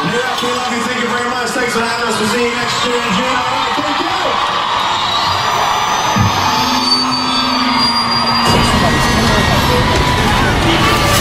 Yeah, we love you. Thank you very much. Thanks for having us. We'll see you next year in June. All right, thank you.